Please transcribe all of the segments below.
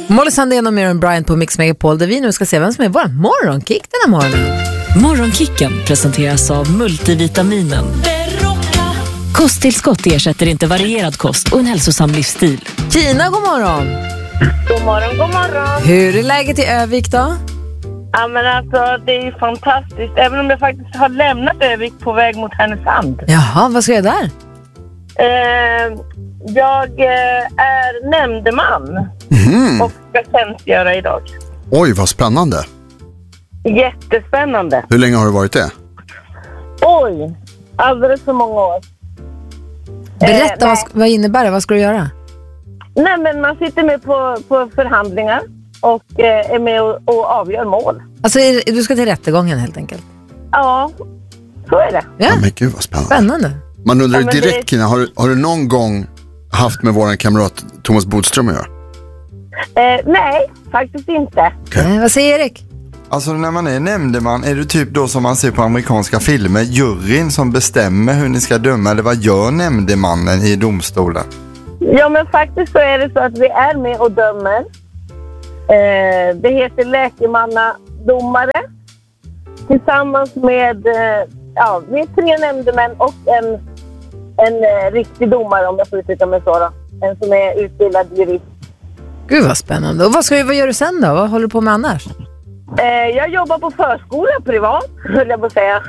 Molly Sandén och Miriam Bryant på Mix Megapol, där vi nu ska se vem som är vår morgonkick den här morgonen. Morgonkicken presenteras av multivitaminen. Kosttillskott ersätter inte varierad kost och en hälsosam livsstil. Kina, god morgon. God morgon, god morgon. Hur är läget i Övik då? Ja, men alltså det är ju fantastiskt. Även om jag faktiskt har lämnat Övik på väg mot Härnösand. Jaha, vad ska jag där? Jag är nämndeman och ska tjänstgöra idag. Oj, vad spännande. Jättespännande. Hur länge har du varit det? Oj, alldeles för många år. Berätta, vad innebär det? Vad ska du göra? Nej, men man sitter med på förhandlingar och är med och avgör mål. Alltså, du ska till rättegången helt enkelt? Ja, så är det. Ja, Men gud vad spännande. spännande. Man undrar ju Ja, men direkt, Kina, har du någon gång haft med våran kamrat Thomas Bodström att göra? Nej, faktiskt inte. Vad säger Erik? Alltså när man är nämndeman, är det typ då som man ser på amerikanska filmer, juryn som bestämmer hur ni ska döma, eller vad gör nämndemannen i domstolen? Ja, men faktiskt så är det så att vi är med och dömer. Det heter lekmannadomare. Tillsammans med, med 3 nämndemän och en riktig domare, om jag får uttrycka mig så då. En som är utbildad jurist. Gud vad spännande. Och vad gör du sen då? Vad håller du på med annars? Jag jobbar på förskola privat, höll jag på att säga.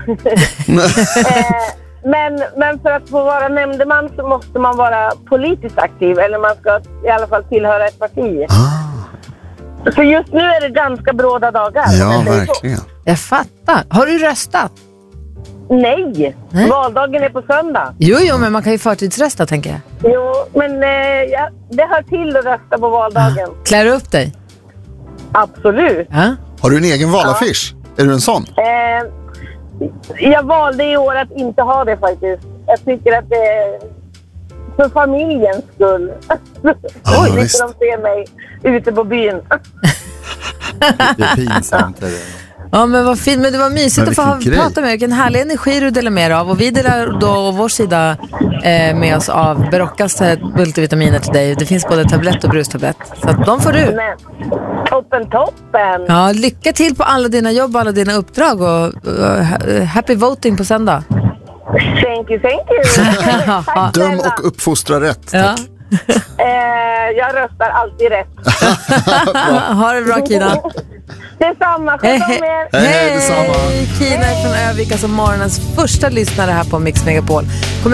Men för att få vara nämndeman så måste man vara politiskt aktiv. Eller man ska i alla fall tillhöra ett parti. Så just nu är det ganska bråda dagar. Ja, verkligen. Jag fattar. Har du röstat? Nej, valdagen är på söndag. Jo, men man kan ju förtidsrösta, tänker jag. Jo, men det hör till att rösta på valdagen. Klär du upp dig? Absolut. Ja. Har du en egen valaffisch? Är du en sån? Jag valde i år att inte ha det faktiskt. Jag tycker att det är för familjens skull. Ja, Oj, visst. de ser mig ute på byn. Det är pinsamt. Är det? Ja, men vad fint. Men det var mysigt Men att få vilken grej. prata med dig. Vilken härlig energi du delar med dig av. Och vi delar då vår sida med oss av Berockas multivitaminer till dig. Det finns både tablett och brustablett. Så att de får du. Men, toppen. Ja, lycka till på alla dina jobb och alla dina uppdrag. Och happy voting på söndag. Thank you. Tack Döm snälla. och uppfostra rätt. Ja. Jag röstar alltid rätt. Ha det bra, Kina. Detsamma, sköt om er. Hej, detsamma. Kina från Övik, alltså morgonens första lyssnare här på Mix Megapol.